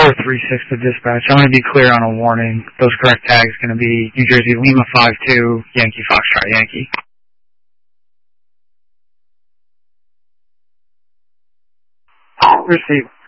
436 to dispatch. I'm going to be clear on a warning. Those correct tags are going to be New Jersey Lima 52, Yankee Foxtrot Yankee. Receive.